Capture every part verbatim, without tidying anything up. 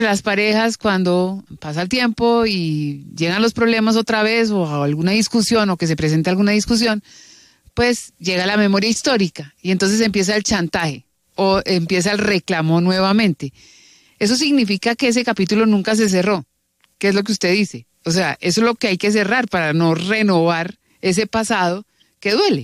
Las parejas cuando pasa el tiempo y llegan los problemas otra vez o alguna discusión o que se presente alguna discusión, pues llega la memoria histórica y entonces empieza el chantaje o empieza el reclamo nuevamente. Eso significa que ese capítulo nunca se cerró. ¿Qué es lo que usted dice? O sea, eso es lo que hay que cerrar para no renovar ese pasado que duele.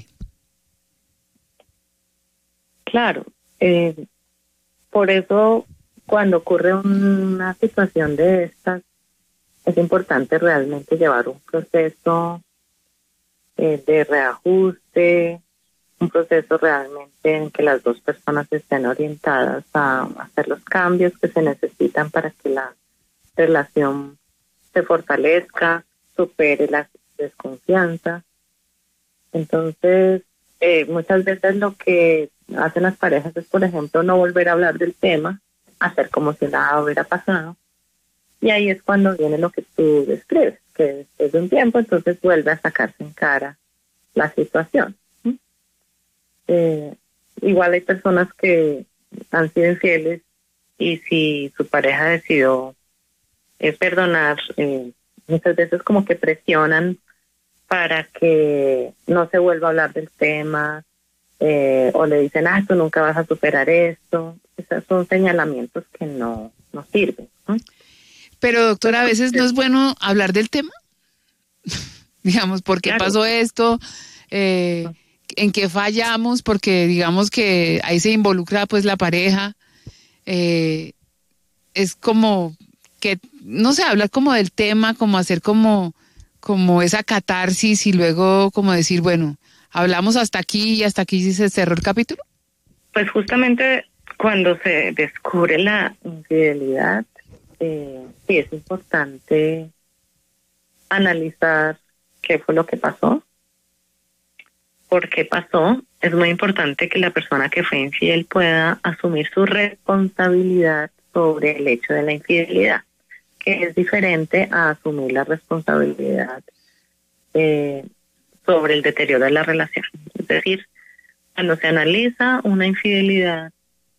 Claro, eh, por eso cuando ocurre una situación de estas, es importante realmente llevar un proceso eh, de reajuste, un proceso realmente en que las dos personas estén orientadas a hacer los cambios que se necesitan para que la relación se fortalezca, supere la desconfianza. Entonces, eh, muchas veces lo que hacen las parejas es, por ejemplo, no volver a hablar del tema, hacer como si nada hubiera pasado. Y ahí es cuando viene lo que tú describes, que después de un tiempo entonces vuelve a sacarse en cara la situación. ¿Sí? Eh, igual hay personas que han sido infieles y si su pareja decidió eh, perdonar, eh, muchas veces como que presionan para que no se vuelva a hablar del tema, eh, o le dicen, ah, tú nunca vas a superar esto. Esos son señalamientos que no, no sirven, ¿no? Pero doctora, a veces no es bueno hablar del tema. Digamos, ¿por qué Claro. pasó esto? Eh, ¿En qué fallamos? Porque digamos que ahí se involucra pues la pareja. Eh, es como que, no sé, hablar como del tema, como hacer como, como esa catarsis y luego como decir, bueno, hablamos hasta aquí y hasta aquí se cerró el capítulo. Pues justamente cuando se descubre la infidelidad, eh, sí es importante analizar qué fue lo que pasó, por qué pasó. Es muy importante que la persona que fue infiel pueda asumir su responsabilidad sobre el hecho de la infidelidad, que es diferente a asumir la responsabilidad eh, sobre el deterioro de la relación. Es decir, cuando se analiza una infidelidad,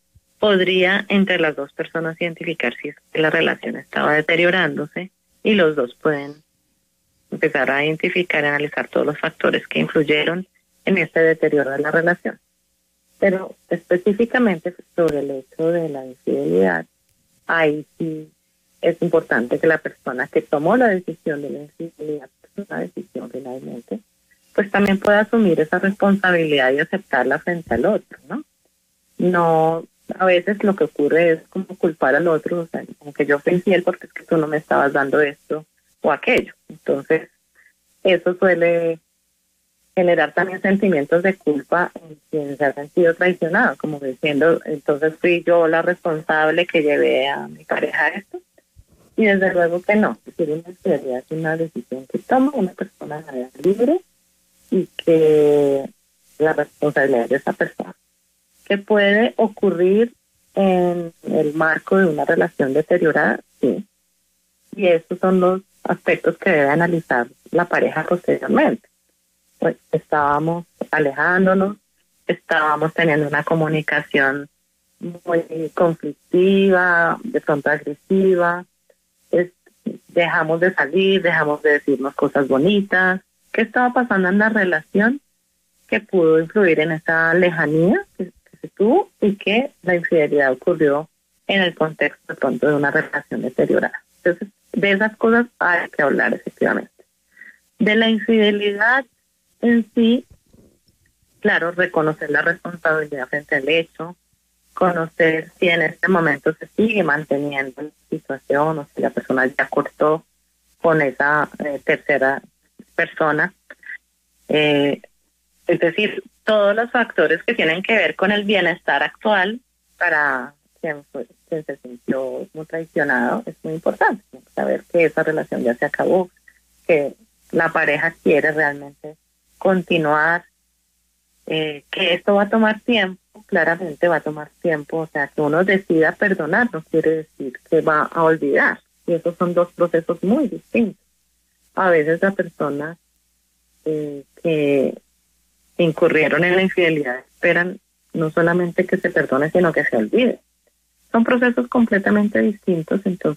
podría entre las dos personas identificar si es que la relación estaba deteriorándose y los dos pueden empezar a identificar y analizar todos los factores que influyeron en este deterioro de la relación. Pero específicamente sobre el hecho de la infidelidad, ahí sí es importante que la persona que tomó la decisión de la infidelidad, que es una decisión finalmente, pues también pueda asumir esa responsabilidad y aceptarla frente al otro, ¿no? No, a veces lo que ocurre es como culpar al otro, o sea, como que yo fui infiel porque es que tú no me estabas dando esto o aquello. Entonces, eso suele generar también sentimientos de culpa en quien se ha sentido traicionado, como diciendo, entonces fui yo la responsable que llevé a mi pareja a esto. Y desde luego que no, es decir, una infidelidad es una decisión que toma una persona libre y que la responsabilidad de esa persona, que puede ocurrir en el marco de una relación deteriorada, sí. Y esos son los aspectos que debe analizar la pareja posteriormente. Pues estábamos alejándonos, estábamos teniendo una comunicación muy conflictiva, de pronto agresiva, es, dejamos de salir, dejamos de decirnos cosas bonitas. ¿Qué estaba pasando en la relación que pudo influir en esa lejanía que, que se tuvo y que la infidelidad ocurrió en el contexto de pronto de una relación deteriorada? Entonces, de esas cosas hay que hablar efectivamente. De la infidelidad en sí, claro, reconocer la responsabilidad frente al hecho, conocer si en este momento se sigue manteniendo la situación o si la persona ya cortó con esa eh, tercera persona. Eh, es decir, todos los factores que tienen que ver con el bienestar actual para quien, fue, quien se sintió muy traicionado es muy importante. Saber que esa relación ya se acabó, que la pareja quiere realmente continuar, eh, que esto va a tomar tiempo, claramente va a tomar tiempo, o sea, que uno decida perdonar no quiere decir que va a olvidar, y esos son dos procesos muy distintos. A veces la persona eh, que incurrieron en la infidelidad esperan no solamente que se perdone, sino que se olvide. son procesos completamente distintos, entonces